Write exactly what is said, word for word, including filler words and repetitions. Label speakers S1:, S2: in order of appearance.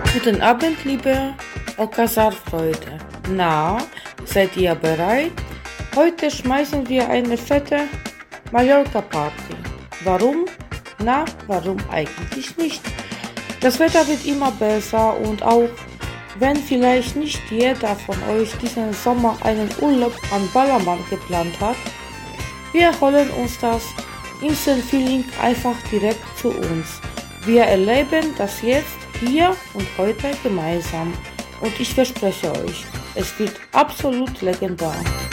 S1: Guten Abend, liebe Alcazar-Freunde. Na, seid ihr bereit? Heute schmeißen wir eine fette Mallorca-Party. Warum? Na, warum eigentlich nicht? Das Wetter wird immer besser und auch wenn vielleicht nicht jeder von euch diesen Sommer einen Urlaub an Ballermann geplant hat, wir holen uns das Instant-Feeling einfach direkt zu uns. Wir erleben das jetzt, hier und heute gemeinsam und ich verspreche euch, es wird absolut legendär.